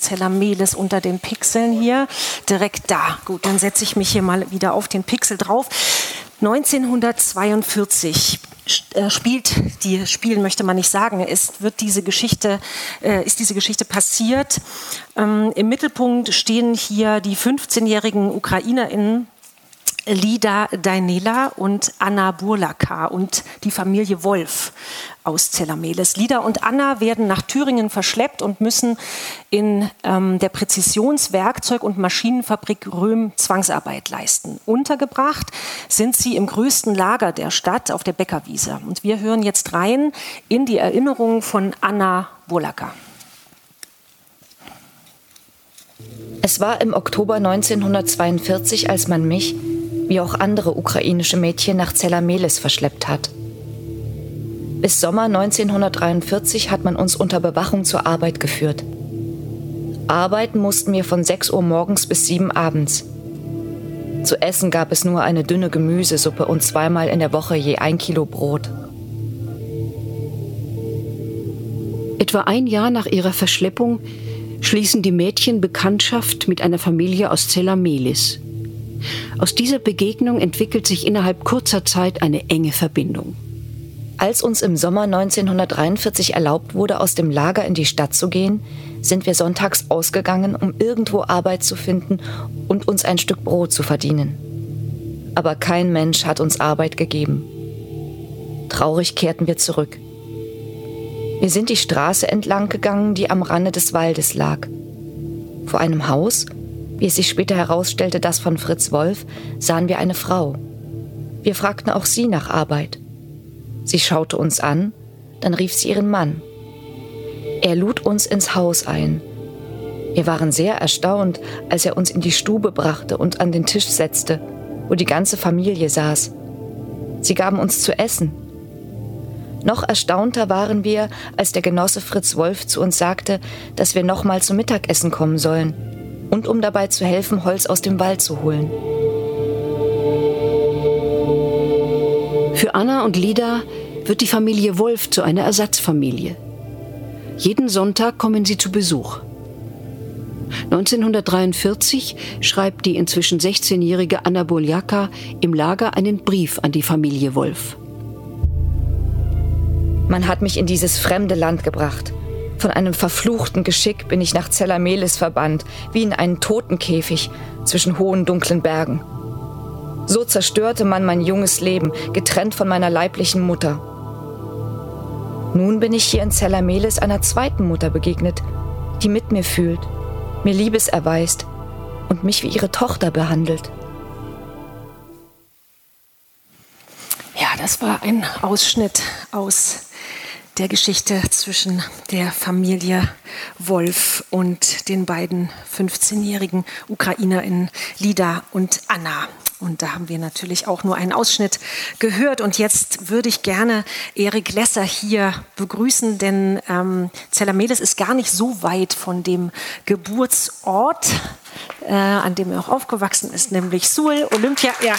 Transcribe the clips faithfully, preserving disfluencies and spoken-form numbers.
Zella-Mehlis unter den Pixeln hier. Direkt da. Gut, dann setze ich mich hier mal wieder auf den Pixel drauf. neunzehnhundertzweiundvierzig spielt die Spielen möchte man nicht sagen, ist wird diese Geschichte äh, ist diese Geschichte passiert. Ähm, im Mittelpunkt stehen hier die fünfzehnjährigen UkrainerInnen Lida Daniela und Anna Burlaka und die Familie Wolf aus Zella-Mehlis. Lida und Anna werden nach Thüringen verschleppt und müssen in ähm, der Präzisionswerkzeug- und Maschinenfabrik Röhm Zwangsarbeit leisten. Untergebracht sind sie im größten Lager der Stadt auf der Bäckerwiese. Und wir hören jetzt rein in die Erinnerungen von Anna Burlaka. Es war im Oktober neunzehnhundertzweiundvierzig, als man mich, wie auch andere ukrainische Mädchen, nach Zella-Mehlis verschleppt hat. Bis Sommer neunzehnhundertdreiundvierzig hat man uns unter Bewachung zur Arbeit geführt. Arbeiten mussten wir von sechs Uhr morgens bis sieben abends. Zu essen gab es nur eine dünne Gemüsesuppe und zweimal in der Woche je ein Kilo Brot. Etwa ein Jahr nach ihrer Verschleppung schließen die Mädchen Bekanntschaft mit einer Familie aus Zella-Mehlis. Aus dieser Begegnung entwickelt sich innerhalb kurzer Zeit eine enge Verbindung. Als uns im Sommer neunzehnhundertdreiundvierzig erlaubt wurde, aus dem Lager in die Stadt zu gehen, sind wir sonntags ausgegangen, um irgendwo Arbeit zu finden und uns ein Stück Brot zu verdienen. Aber kein Mensch hat uns Arbeit gegeben. Traurig kehrten wir zurück. Wir sind die Straße entlang gegangen, die am Rande des Waldes lag. Vor einem Haus, wie es sich später herausstellte, das von Fritz Wolf, sahen wir eine Frau. Wir fragten auch sie nach Arbeit. Sie schaute uns an, dann rief sie ihren Mann. Er lud uns ins Haus ein. Wir waren sehr erstaunt, als er uns in die Stube brachte und an den Tisch setzte, wo die ganze Familie saß. Sie gaben uns zu essen. Noch erstaunter waren wir, als der Genosse Fritz Wolf zu uns sagte, dass wir noch mal zum Mittagessen kommen sollen und um dabei zu helfen, Holz aus dem Wald zu holen. Für Anna und Lida wird die Familie Wolf zu einer Ersatzfamilie. Jeden Sonntag kommen sie zu Besuch. neunzehnhundertdreiundvierzig schreibt die inzwischen sechzehnjährige Anna Burlaka im Lager einen Brief an die Familie Wolf. Man hat mich in dieses fremde Land gebracht. Von einem verfluchten Geschick bin ich nach Zella-Mehlis verbannt, wie in einen Totenkäfig zwischen hohen, dunklen Bergen. So zerstörte man mein junges Leben, getrennt von meiner leiblichen Mutter. Nun bin ich hier in Zella-Mehlis einer zweiten Mutter begegnet, die mit mir fühlt, mir Liebes erweist und mich wie ihre Tochter behandelt. Ja, das war ein Ausschnitt aus der Geschichte zwischen der Familie Wolf und den beiden fünfzehnjährigen UkrainerInnen Lida und Anna. Und da haben wir natürlich auch nur einen Ausschnitt gehört. Und jetzt würde ich gerne Erik Lesser hier begrüßen, denn ähm, Zella-Mehlis ist gar nicht so weit von dem Geburtsort, äh, an dem er auch aufgewachsen ist, nämlich Suhl, Olympia. Ja.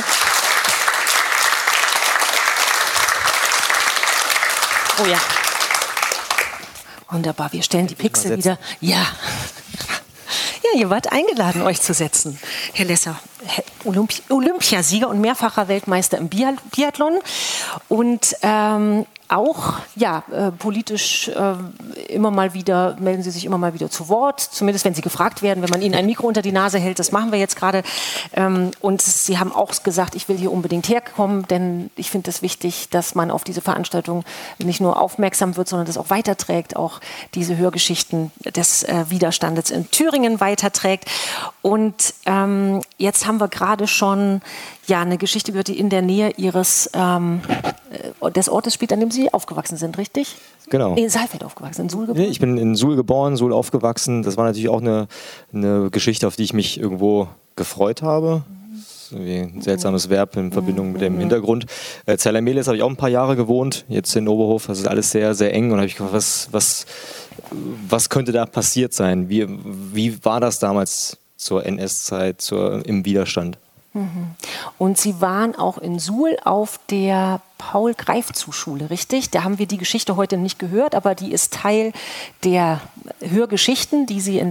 Oh ja. Wunderbar, wir stellen die Pixel wieder. Ja. Ja, ihr wart eingeladen, euch zu setzen. Herr Lesser, Olympi- Olympiasieger und mehrfacher Weltmeister im Biathlon und ähm, auch ja, äh, politisch äh, immer mal wieder, melden Sie sich immer mal wieder zu Wort, zumindest wenn Sie gefragt werden, wenn man Ihnen ein Mikro unter die Nase hält, das machen wir jetzt gerade. Ähm, und Sie haben auch gesagt, ich will hier unbedingt herkommen, denn ich finde es wichtig, dass man auf diese Veranstaltung nicht nur aufmerksam wird, sondern das auch weiterträgt, auch diese Hörgeschichten des äh, Widerstandes in Thüringen weiterträgt. Und ähm, jetzt haben wir gerade schon ja, eine Geschichte gehört, die in der Nähe Ihres ähm, des Ortes spielt, an dem Sie aufgewachsen sind, richtig? Genau. In Saalfeld aufgewachsen, in Suhl geboren? Ich bin in Suhl geboren, Suhl aufgewachsen. Das war natürlich auch eine, eine Geschichte, auf die ich mich irgendwo gefreut habe. Das ist irgendwie ein seltsames Verb in Verbindung mit dem Hintergrund. Äh, Zella-Mehlis habe ich auch ein paar Jahre gewohnt, jetzt in Oberhof. Das ist alles sehr, sehr eng. Und da habe ich gefragt, was, was, was könnte da passiert sein? Wie, wie war das damals zur N S-Zeit, zur, im Widerstand? Und Sie waren auch in Suhl auf der Paul-Greifzu-Schule, richtig? Da haben wir die Geschichte heute nicht gehört, aber die ist Teil der Hörgeschichten, die Sie in